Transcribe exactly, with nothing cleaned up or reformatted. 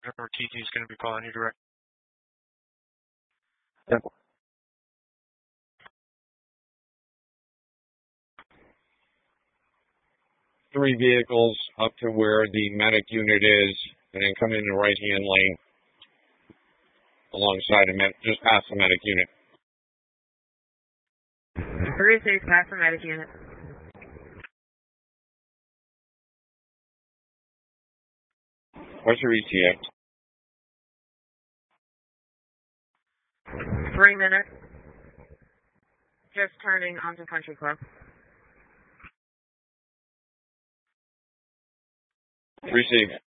or T T is going to be calling you direct. Yep. Three vehicles up to where the medic unit is, and then come in the right-hand lane alongside the med, just past the medic unit. Three six, past the medic unit. What's your E T A? Three minutes. Just turning onto Country Club. Receive.